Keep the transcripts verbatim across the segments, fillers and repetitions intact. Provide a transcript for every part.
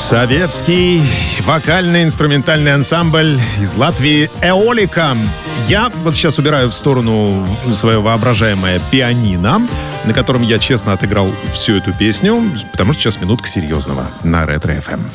Советский вокально-инструментальный ансамбль из Латвии «Эолика». Я вот сейчас убираю в сторону свое воображаемое пианино, на котором я честно отыграл всю эту песню, потому что сейчас минутка серьезного на Ретро-эф эм.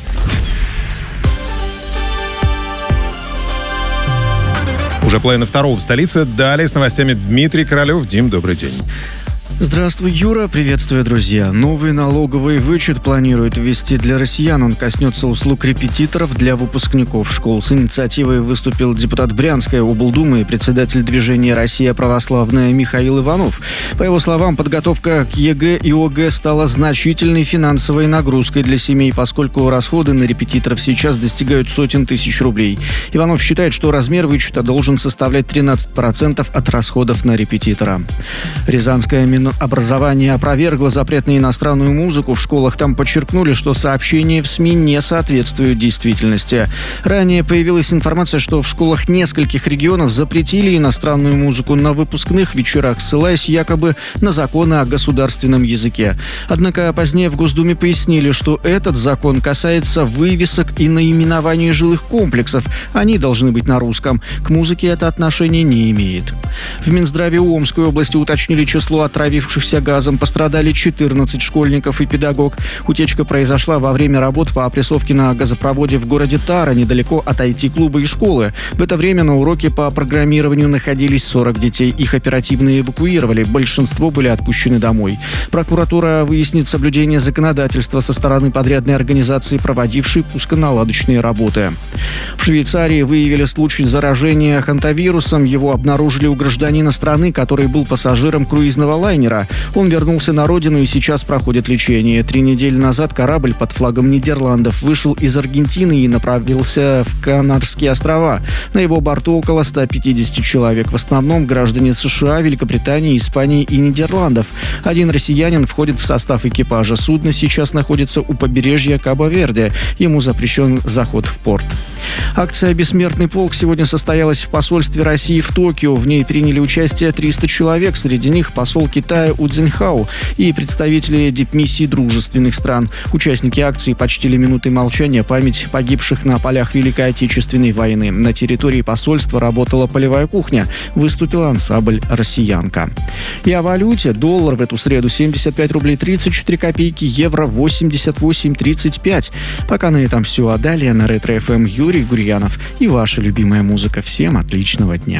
Уже половина второго в столице. Далее с новостями Дмитрий Королев. Дим, добрый день. Здравствуй, Юра. Приветствую, друзья. Новый налоговый вычет планируют ввести для россиян. Он коснется услуг репетиторов для выпускников школ. С инициативой выступил депутат Брянской облдумы и председатель движения «Россия православная» Михаил Иванов. По его словам, подготовка к ЕГЭ и ОГЭ стала значительной финансовой нагрузкой для семей, поскольку расходы на репетиторов сейчас достигают сотен тысяч рублей. Иванов считает, что размер вычета должен составлять тринадцать процентов от расходов на репетитора. Рязанская Минобразование опровергло запрет на иностранную музыку в школах. Там подчеркнули, что сообщения в СМИ не соответствуют действительности. Ранее появилась информация, что в школах нескольких регионов запретили иностранную музыку на выпускных вечерах, ссылаясь якобы на законы о государственном языке. Однако позднее в Госдуме пояснили, что этот закон касается вывесок и наименований жилых комплексов. Они должны быть на русском. К музыке это отношение не имеет. В Минздраве Омской области уточнили число отравившихся газом. Пострадали четырнадцать школьников и педагог. Утечка произошла во время работ по опрессовке на газопроводе в городе Тара, недалеко от ай ти-клуба и школы. В это время на уроке по программированию находились сорок детей. Их оперативно эвакуировали. Большинство были отпущены домой. Прокуратура выяснит соблюдение законодательства со стороны подрядной организации, проводившей пусконаладочные работы. В Швейцарии выявили случай заражения хантавирусом. Его обнаружили у гражданина страны, который был пассажиром круизного лайнера. Он вернулся на родину и сейчас проходит лечение. Три недели назад корабль под флагом Нидерландов вышел из Аргентины и направился в Канарские острова. На его борту около ста пятидесяти человек. В основном граждане США, Великобритании, Испании и Нидерландов. Один россиянин входит в состав экипажа. Судно сейчас находится у побережья Кабо-Верде. Ему запрещен заход в порт. Акция «Бессмертный полк» сегодня состоялась в посольстве России в Токио. В ней приняли участие триста человек. Среди них посол Китая У Цзиньхао и представители дипмиссий дружественных стран. Участники акции почтили минутой молчания память погибших на полях Великой Отечественной войны. На территории посольства работала полевая кухня. Выступил ансамбль «Россиянка». И о валюте. Доллар в эту среду семьдесят пять рублей тридцать четыре копейки, евро восемьдесят восемь тридцать пять. Пока на этом все. А далее на Ретро-эф эм Юрий Гурьянов и ваша любимая музыка. Всем отличного дня.